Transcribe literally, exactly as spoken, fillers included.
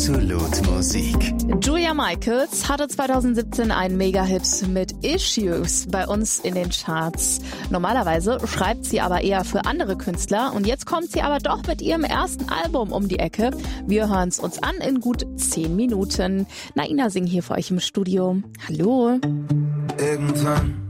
Absolut Musik. Julia Michaels hatte zwanzig siebzehn einen Mega-Hit mit Issues bei uns in den Charts. Normalerweise schreibt sie aber eher für andere Künstler und jetzt kommt sie aber doch mit ihrem ersten Album um die Ecke. Wir hören es uns an in gut zehn Minuten. Naina Singh hier für euch im Studio. Hallo. Irgendwann